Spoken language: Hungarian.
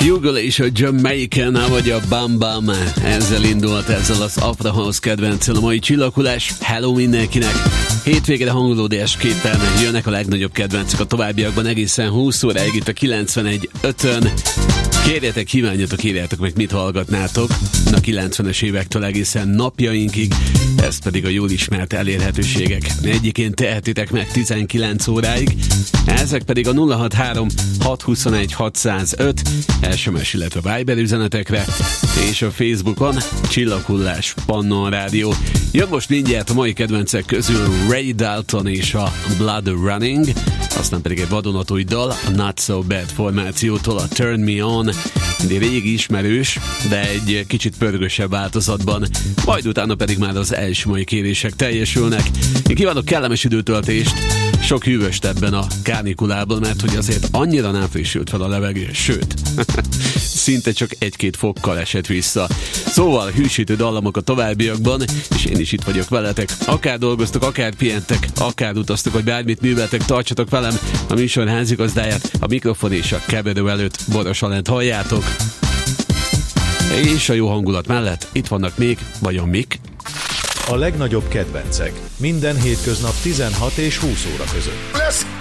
Hugo és a Jamaican, vagy a Bam Bam. Ezzel indult, ezzel az Afra House kedvencel a mai csillagulás. Hello mindenkinek! Hétvégére hangolódásképpen jönnek a legnagyobb kedvencek a továbbiakban egészen 20 óráig itt a 91.5-ön. Kérjetek, kívánjatok, írjátok meg, mit hallgatnátok a 90-es évektől egészen napjainkig, ez pedig a jól ismert elérhetőségek. Egyikén tehetitek meg 19 óráig, ezek pedig a 063 621 605 SMS, illetve Viber üzenetekre, és a Facebookon Csillaghullás Pannon Rádió. Jön most mindjárt a mai kedvencek közül Ray Dalton és a Blood Running, aztán pedig egy vadonatúj dal a Not So Bad formációtól, a Turn Me On, egy régi ismerős, de egy kicsit pörgősebb változatban, majd utána pedig már az első mai kérések teljesülnek. Én kívánok kellemes időtöltést, sok hűvöst ebben a kánikulában, mert hogy azért annyira nem frissült fel a levegő, sőt, szinte csak 1-2 fokkal esett vissza. Szóval hűsítő dallamok a továbbiakban, és én is itt vagyok veletek. Akár dolgoztok, akár pihentek, akár utaztok, vagy bármit műveltek, tartsatok velem a műsor házigazdáját, a mikrofon és a keverő előtt Boros Alent halljátok. És a jó hangulat mellett itt vannak még, vajon mik? A legnagyobb kedvencek. Minden hétköznap 16 és 20 óra között. Let's